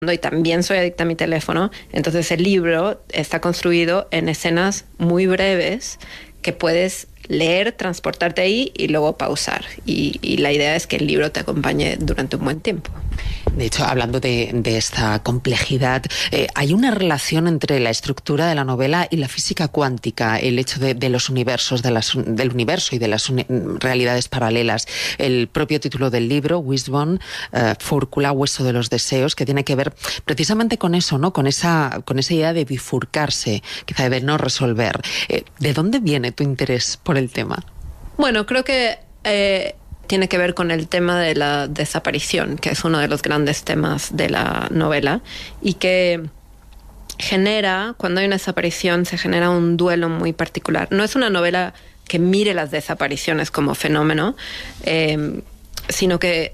y también soy adicta a mi teléfono, entonces el libro está construido en escenas muy breves que puedes leer, transportarte ahí y luego pausar. Y la idea es que el libro te acompañe durante un buen tiempo. De hecho, hablando de esta complejidad, hay una relación entre la estructura de la novela y la física cuántica, el hecho de los universos, del universo y de las realidades paralelas. El propio título del libro, Wishbone, Fórcula, Hueso de los Deseos, que tiene que ver precisamente con eso, ¿no? Con esa idea de bifurcarse, quizá de no resolver. ¿De dónde viene tu interés por el tema? Bueno, creo que tiene que ver con el tema de la desaparición, que es uno de los grandes temas de la novela, y que genera, cuando hay una desaparición, se genera un duelo muy particular. No es una novela que mire las desapariciones como fenómeno, sino que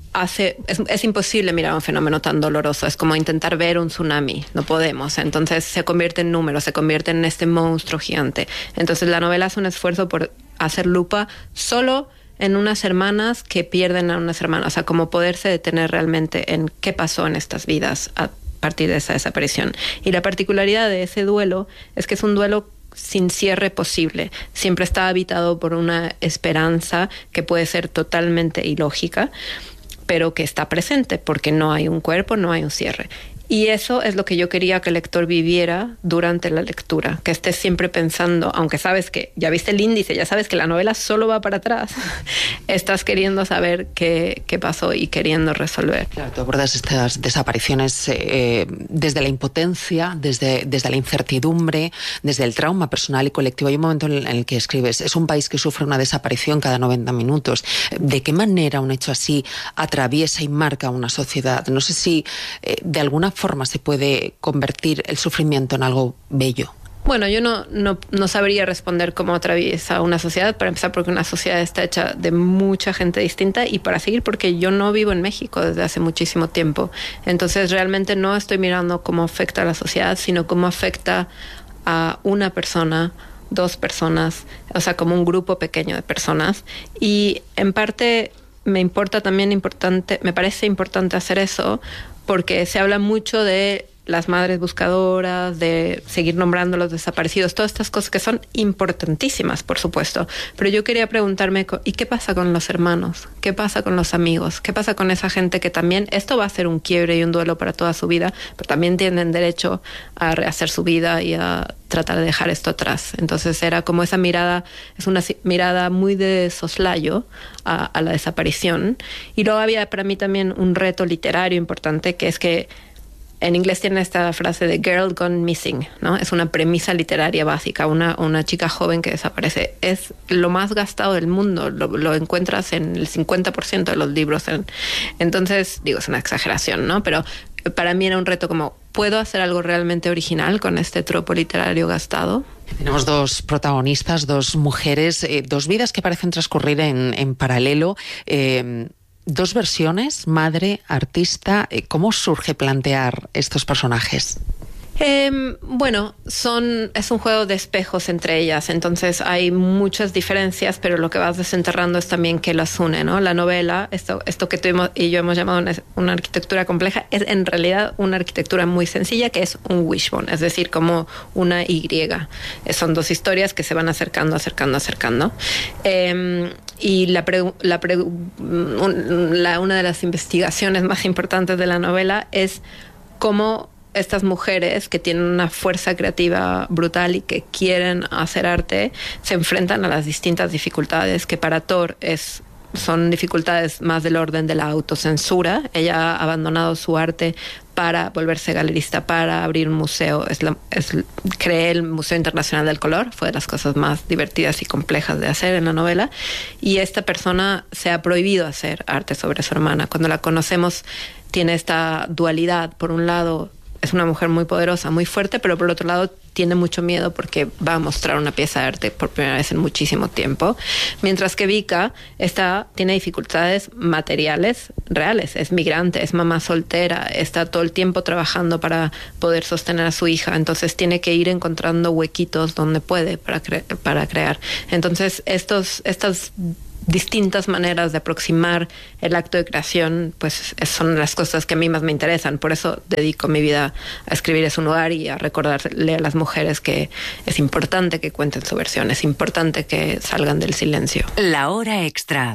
es imposible mirar un fenómeno tan doloroso. Es como intentar ver un tsunami. No podemos. Entonces se convierte en números, se convierte en este monstruo gigante. Entonces la novela hace un esfuerzo por hacer lupa solo en unas hermanas que pierden a unas hermanas. O sea, como poderse detener realmente en qué pasó en estas vidas a partir de esa desaparición. Y la particularidad de ese duelo es que es un duelo sin cierre posible. Siempre está habitado por una esperanza que puede ser totalmente ilógica, pero que está presente porque no hay un cuerpo, no hay un cierre. Y eso es lo que yo quería que el lector viviera durante la lectura, que estés siempre pensando, aunque sabes que ya viste el índice, ya sabes que la novela solo va para atrás, estás queriendo saber qué pasó y queriendo resolver. Claro, tú abordas estas desapariciones desde la impotencia, desde la incertidumbre, desde el trauma personal y colectivo. Hay un momento en el que escribes, es un país que sufre una desaparición cada 90 minutos. ¿De qué manera un hecho así atraviesa y marca una sociedad? No sé si de alguna forma se puede convertir el sufrimiento en algo bello. Bueno, yo no sabría responder cómo atraviesa una sociedad, para empezar porque una sociedad está hecha de mucha gente distinta, y para seguir porque yo no vivo en México desde hace muchísimo tiempo. Entonces realmente no estoy mirando cómo afecta a la sociedad, sino cómo afecta a una persona, dos personas, o sea, como un grupo pequeño de personas. Y en parte me parece importante hacer eso, porque se habla mucho de las madres buscadoras, de seguir nombrando a los desaparecidos, todas estas cosas que son importantísimas, por supuesto. Pero yo quería preguntarme, ¿y qué pasa con los hermanos? ¿Qué pasa con los amigos? ¿Qué pasa con esa gente que también, esto va a ser un quiebre y un duelo para toda su vida, pero también tienen derecho a rehacer su vida y a tratar de dejar esto atrás? Entonces era como esa mirada, es una mirada muy de soslayo a la desaparición. Y luego había para mí también un reto literario importante, que es que en inglés tiene esta frase de girl gone missing, ¿no? Es una premisa literaria básica, una chica joven que desaparece. Es lo más gastado del mundo, lo encuentras en el 50% de los libros. Entonces, digo, es una exageración, ¿no? Pero para mí era un reto como, ¿puedo hacer algo realmente original con este tropo literario gastado? Tenemos dos protagonistas, dos mujeres, dos vidas que parecen transcurrir en paralelo. Dos versiones, madre, artista. ¿Cómo surge plantear estos personajes? Bueno, es un juego de espejos entre ellas, entonces hay muchas diferencias, pero lo que vas desenterrando es también que las une, ¿no? La novela, esto que tú y yo hemos llamado una arquitectura compleja, es en realidad una arquitectura muy sencilla, que es un wishbone, es decir, como una Y. Son dos historias que se van acercando. Y una de las investigaciones más importantes de la novela es cómo estas mujeres que tienen una fuerza creativa brutal y que quieren hacer arte se enfrentan a las distintas dificultades que para Tor son dificultades más del orden de la autocensura. Ella ha abandonado su arte para volverse galerista, para abrir un museo. Creé el Museo Internacional del Color, fue de las cosas más divertidas y complejas de hacer en la novela, y esta persona se ha prohibido hacer arte sobre su hermana. Cuando la conocemos tiene esta dualidad. Por un lado es una mujer muy poderosa, muy fuerte, pero por otro lado tiene mucho miedo porque va a mostrar una pieza de arte por primera vez en muchísimo tiempo. Mientras que Vika tiene dificultades materiales reales, es migrante, es mamá soltera, está todo el tiempo trabajando para poder sostener a su hija, entonces tiene que ir encontrando huequitos donde puede para crear. Entonces estas distintas maneras de aproximar el acto de creación, pues son las cosas que a mí más me interesan. Por eso dedico mi vida a escribir Es un lugar y a recordarle a las mujeres que es importante que cuenten su versión, es importante que salgan del silencio. La hora extra.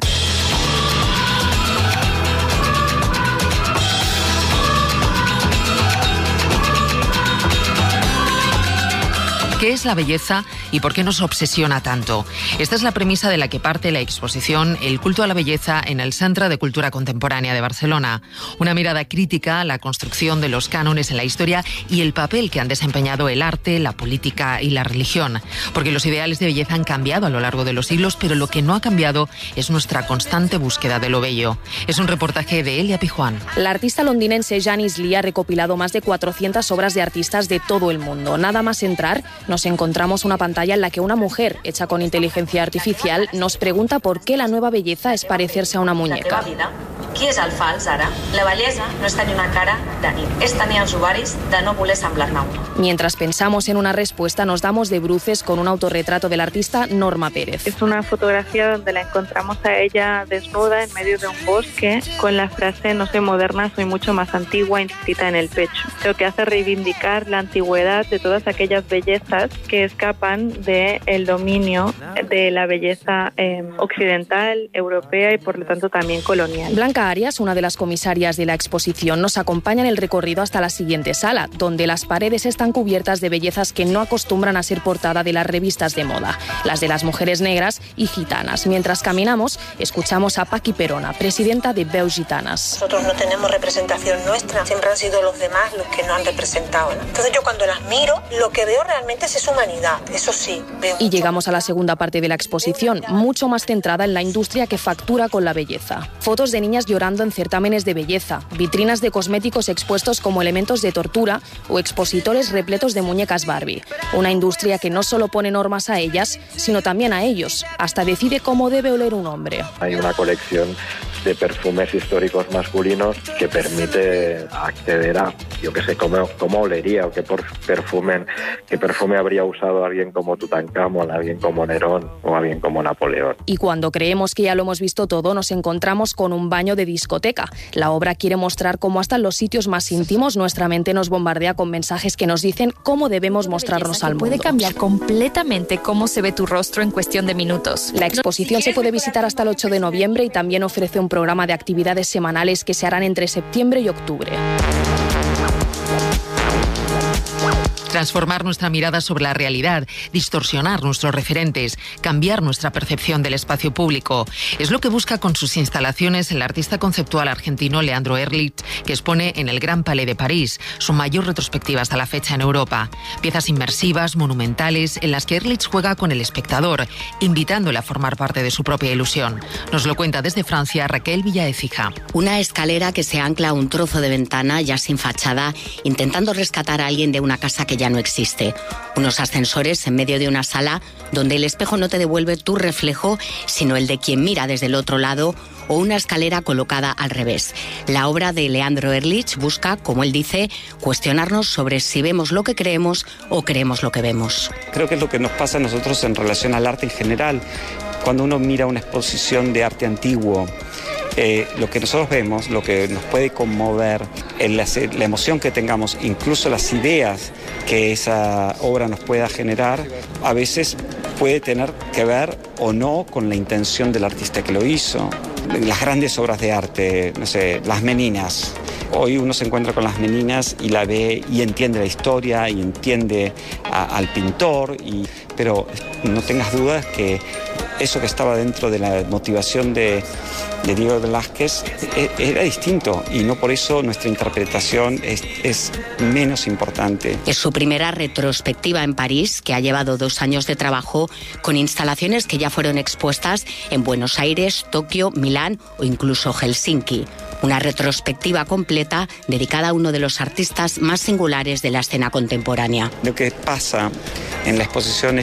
¿Qué es la belleza y por qué nos obsesiona tanto? Esta es la premisa de la que parte la exposición El culto a la belleza en el Centre de Cultura Contemporánea de Barcelona. Una mirada crítica a la construcción de los cánones en la historia y el papel que han desempeñado el arte, la política y la religión. Porque los ideales de belleza han cambiado a lo largo de los siglos, pero lo que no ha cambiado es nuestra constante búsqueda de lo bello. Es un reportaje de Elia Pijuan. La artista londinense Janice Lee ha recopilado más de 400 obras de artistas de todo el mundo. Nada más entrar, nos encontramos una pantalla en la que una mujer, hecha con inteligencia artificial, nos pregunta por qué la nueva belleza es parecerse a una muñeca. Qui és el fals, ara? La bellesa no és tenir una cara de nit, és tenir els ovaris de no voler semblar-ne una. Mientras pensamos en una respuesta, nos damos de bruces con un autorretrato del artista Norma Pérez. Es una fotografía donde la encontramos a ella desnuda en medio de un bosque con la frase "no soy moderna, soy mucho más antigua" inscrita en el pecho. Lo que hace reivindicar la antigüedad de todas aquellas bellezas que escapan del dominio de la belleza occidental, europea y por lo tanto también colonial. Blanca Arias, una de las comisarias de la exposición, nos acompaña en el recorrido hasta la siguiente sala, donde las paredes están cubiertas de bellezas que no acostumbran a ser portada de las revistas de moda, las de las mujeres negras y gitanas. Mientras caminamos, escuchamos a Paqui Perona, presidenta de Veus Gitanas. Nosotros no tenemos representación nuestra, siempre han sido los demás los que nos han representado, ¿no? Entonces yo cuando las miro, lo que veo realmente es humanidad, eso sí. Y llegamos a la segunda parte de la exposición, mucho más centrada en la industria que factura con la belleza. Fotos de niñas llorando en certámenes de belleza, vitrinas de cosméticos expuestos como elementos de tortura o expositores repletos de muñecas Barbie. Una industria que no solo pone normas a ellas, sino también a ellos. Hasta decide cómo debe oler un hombre. Hay una colección de perfumes históricos masculinos que permite acceder a, yo qué sé, cómo olería o qué perfume habría usado alguien como Tutankamón, alguien como Nerón o alguien como Napoleón. Y cuando creemos que ya lo hemos visto todo, nos encontramos con un baño de discoteca. La obra quiere mostrar cómo hasta en los sitios más íntimos nuestra mente nos bombardea con mensajes que nos dicen cómo debemos mostrarnos al mundo. Puede cambiar completamente cómo se ve tu rostro en cuestión de minutos. La exposición se puede visitar hasta el 8 de noviembre y también ofrece un programa de actividades semanales que se harán entre septiembre y octubre. Transformar nuestra mirada sobre la realidad, distorsionar nuestros referentes, cambiar nuestra percepción del espacio público. Es lo que busca con sus instalaciones el artista conceptual argentino Leandro Erlich, que expone en el Gran Palais de París, su mayor retrospectiva hasta la fecha en Europa. Piezas inmersivas, monumentales, en las que Erlich juega con el espectador, invitándole a formar parte de su propia ilusión. Nos lo cuenta desde Francia Raquel Villaécija. Una escalera que se ancla a un trozo de ventana ya sin fachada, intentando rescatar a alguien de una casa que ya no existe. Unos ascensores en medio de una sala donde el espejo no te devuelve tu reflejo, sino el de quien mira desde el otro lado, o una escalera colocada al revés. La obra de Leandro Erlich busca, como él dice, cuestionarnos sobre si vemos lo que creemos o creemos lo que vemos. Creo que es lo que nos pasa a nosotros en relación al arte en general. Cuando uno mira una exposición de arte antiguo, lo que nosotros vemos, lo que nos puede conmover, la emoción que tengamos, incluso las ideas que esa obra nos pueda generar, a veces puede tener que ver o no con la intención del artista que lo hizo. Las grandes obras de arte, no sé, Las Meninas. Hoy uno se encuentra con Las Meninas y la ve y entiende la historia y entiende al pintor, pero no tengas dudas que eso que estaba dentro de la motivación de Diego Velázquez era distinto y no por eso nuestra interpretación es menos importante. Es su primera retrospectiva en París, que ha llevado 2 años de trabajo con instalaciones que ya fueron expuestas en Buenos Aires, Tokio, Milán o incluso Helsinki. Una retrospectiva completa dedicada a uno de los artistas más singulares de la escena contemporánea. Lo que pasa en la exposición es que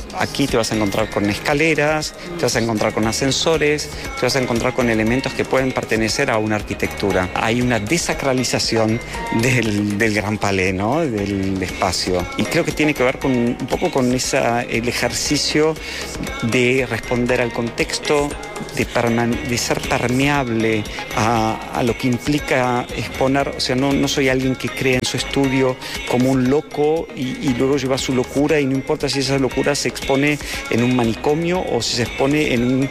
aquí te vas a encontrar con escaleras, te vas a encontrar con ascensores, te vas a encontrar con elementos que pueden pertenecer a una arquitectura. Hay una desacralización del Gran Palais, ¿no? Del espacio. Y creo que tiene que ver un poco con el ejercicio de responder al contexto, de ser permeable a lo que implica exponer. O sea, no soy alguien que cree en su estudio como un loco y luego lleva su locura, y no importa si esa locura se expone en un manicomio o si se expone en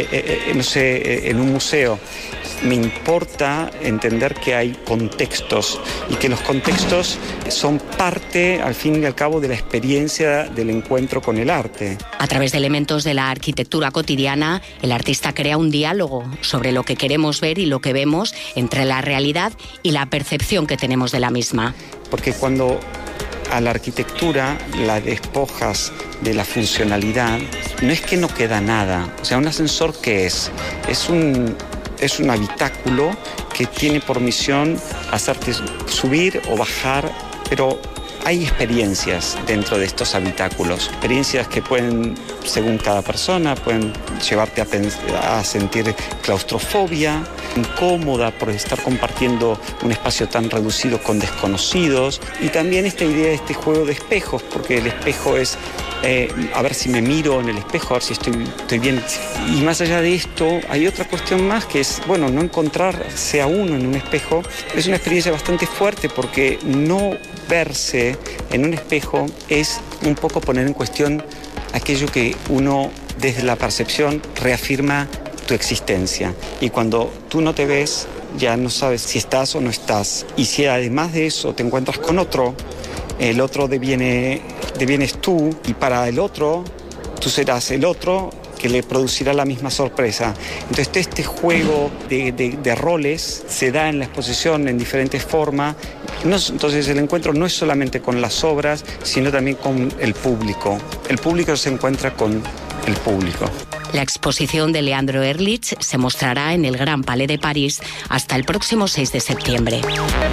un museo. Me importa entender que hay contextos y que los contextos son parte, al fin y al cabo, de la experiencia del encuentro con el arte. A través de elementos de la arquitectura cotidiana, el artista crea un diálogo sobre lo que queremos ver y lo que vemos, entre la realidad y la percepción que tenemos de la misma. Porque cuando a la arquitectura la despojas de la funcionalidad, no es que no queda nada. O sea, un ascensor, ¿qué es? Es un habitáculo que tiene por misión hacerte subir o bajar, pero hay experiencias dentro de estos habitáculos, experiencias que pueden, según cada persona, pueden llevarte a sentir claustrofobia, incómoda por estar compartiendo un espacio tan reducido con desconocidos, y también esta idea de este juego de espejos, porque el espejo es a ver si me miro en el espejo, a ver si estoy bien. Y más allá de esto, hay otra cuestión más, que es, no encontrarse a uno en un espejo. Es una experiencia bastante fuerte, porque no verse en un espejo es un poco poner en cuestión aquello que uno, desde la percepción, reafirma tu existencia. Y cuando tú no te ves, ya no sabes si estás o no estás. Y si además de eso te encuentras con otro, el otro devienes tú, y para el otro tú serás el otro que le producirá la misma sorpresa. Entonces este juego de roles se da en la exposición en diferentes formas. Entonces el encuentro no es solamente con las obras, sino también con el público. El público se encuentra con el público. La exposición de Leandro Ehrlich se mostrará en el Gran Palais de París hasta el próximo 6 de septiembre.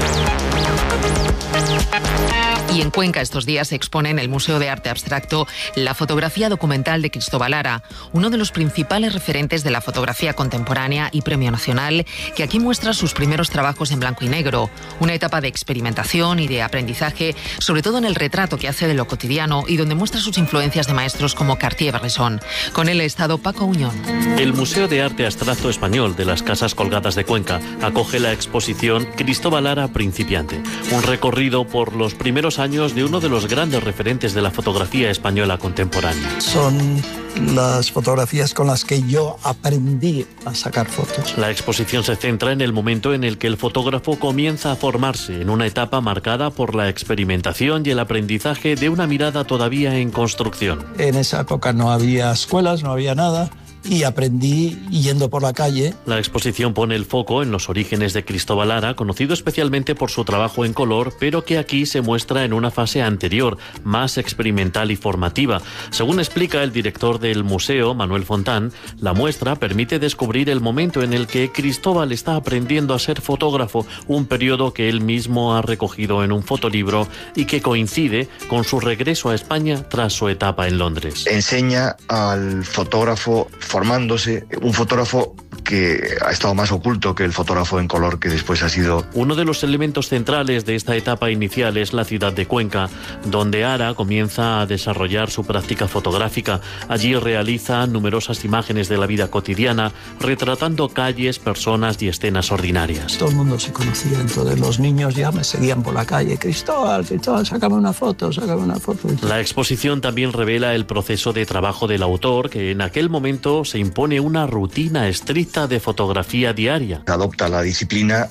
Y en Cuenca estos días se expone en el Museo de Arte Abstracto la fotografía documental de Cristóbal Lara, uno de los principales referentes de la fotografía contemporánea y premio nacional, que aquí muestra sus primeros trabajos en blanco y negro, una etapa de experimentación y de aprendizaje, sobre todo en el retrato que hace de lo cotidiano y donde muestra sus influencias de maestros como Cartier-Bresson. Con él ha estado Paco Uñón. El Museo de Arte Abstracto Español de las Casas Colgadas de Cuenca acoge la exposición Cristóbal Lara Principiante, un recorrido por los primeros años de uno de los grandes referentes de la fotografía española contemporánea. Son las fotografías con las que yo aprendí a sacar fotos. La exposición se centra en el momento en el que el fotógrafo comienza a formarse, en una etapa marcada por la experimentación y el aprendizaje de una mirada todavía en construcción. En esa época no había escuelas, no había nada, y aprendí yendo por la calle. La exposición pone el foco en los orígenes de Cristóbal Lara, conocido especialmente por su trabajo en color, pero que aquí se muestra en una fase anterior, más experimental y formativa. Según explica el director del museo, Manuel Fontán, la muestra permite descubrir el momento en el que Cristóbal está aprendiendo a ser fotógrafo, un periodo que él mismo ha recogido en un fotolibro y que coincide con su regreso a España tras su etapa en Londres. Enseña al fotógrafo formándose, un fotógrafo que ha estado más oculto que el fotógrafo en color que después ha sido. Uno de los elementos centrales de esta etapa inicial es la ciudad de Cuenca, donde Lara comienza a desarrollar su práctica fotográfica. Allí realiza numerosas imágenes de la vida cotidiana, retratando calles, personas y escenas ordinarias. Todo el mundo se conocía, entonces los niños ya me seguían por la calle. Cristóbal, sácame una foto, sácame una foto. La exposición también revela el proceso de trabajo del autor, que en aquel momento se impone una rutina estricta de fotografía diaria. Adopta la disciplina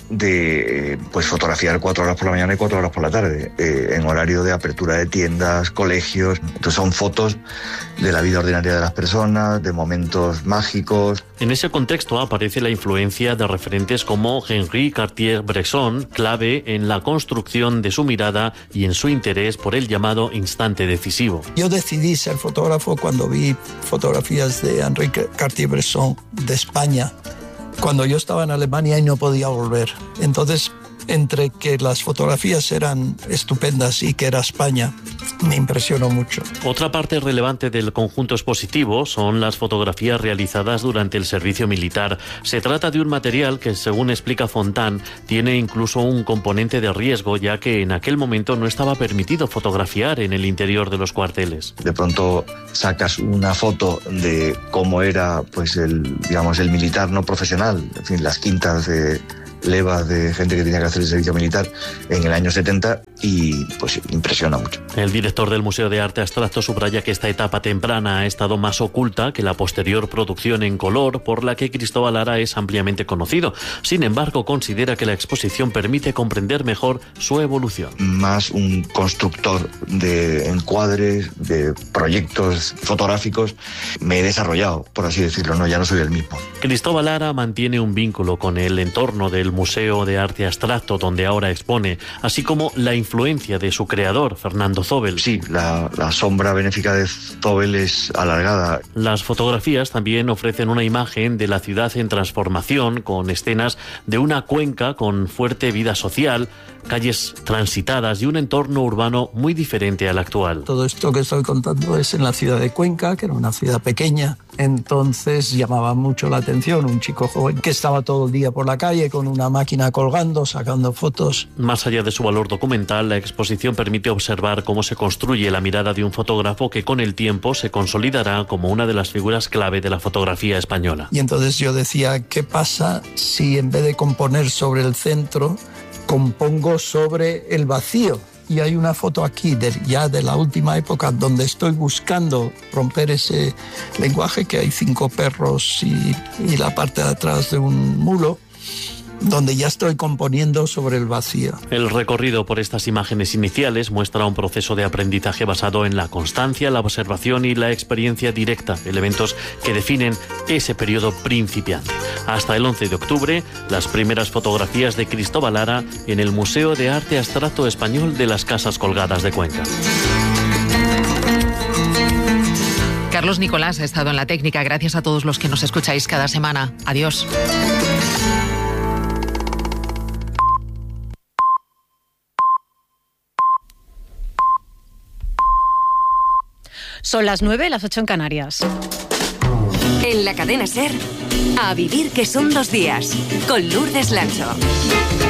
de fotografiar 4 horas por la mañana y 4 horas por la tarde, en horario de apertura de tiendas, colegios. Entonces son fotos de la vida ordinaria de las personas, de momentos mágicos. En ese contexto aparece la influencia de referentes como Henri Cartier-Bresson, clave en la construcción de su mirada y en su interés por el llamado instante decisivo. Yo decidí ser fotógrafo cuando vi fotografías de Henri Cartier-Bresson de España, cuando yo estaba en Alemania y no podía volver. Entonces entre que las fotografías eran estupendas y que era España, me impresionó mucho. Otra parte relevante del conjunto expositivo son las fotografías realizadas durante el servicio militar. Se trata de un material que, según explica Fontán, tiene incluso un componente de riesgo, ya que en aquel momento no estaba permitido fotografiar en el interior de los cuarteles. De pronto sacas una foto de cómo era pues el militar no profesional, en fin, las quintas de levas de gente que tenía que hacer el servicio militar en el año 70 y pues impresiona mucho. El director del Museo de Arte Abstracto subraya que esta etapa temprana ha estado más oculta que la posterior producción en color, por la que Cristóbal Lara es ampliamente conocido. Sin embargo, considera que la exposición permite comprender mejor su evolución. Más un constructor de encuadres, de proyectos fotográficos, me he desarrollado, por así decirlo, ya no soy el mismo. Cristóbal Lara mantiene un vínculo con el entorno del Museo de Arte Abstracto, donde ahora expone, así como la influencia de su creador, Fernando Zóbel. Sí, la sombra benéfica de Zóbel es alargada. Las fotografías también ofrecen una imagen de la ciudad en transformación, con escenas de una cuenca con fuerte vida social, calles transitadas y un entorno urbano muy diferente al actual. Todo esto que estoy contando es en la ciudad de Cuenca, que era una ciudad pequeña. Entonces llamaba mucho la atención un chico joven que estaba todo el día por la calle con una máquina colgando, sacando fotos. Más allá de su valor documental, la exposición permite observar cómo se construye la mirada de un fotógrafo que con el tiempo se consolidará como una de las figuras clave de la fotografía española. Y entonces yo decía, ¿qué pasa si en vez de componer sobre el centro, compongo sobre el vacío? Y hay una foto aquí ya de la última época donde estoy buscando romper ese lenguaje, que hay 5 perros y la parte de atrás de un mulo, donde ya estoy componiendo sobre el vacío. El recorrido por estas imágenes iniciales muestra un proceso de aprendizaje basado en la constancia, la observación y la experiencia directa, elementos que definen ese periodo principiante. Hasta el 11 de octubre, las primeras fotografías de Cristóbal Lara en el Museo de Arte Abstracto Español de las Casas Colgadas de Cuenca. Carlos Nicolás ha estado en la técnica. Gracias a todos los que nos escucháis cada semana. Adiós. Son las 9, las 8 en Canarias. En la cadena SER, A Vivir que son 2 días, con Lourdes Lancho.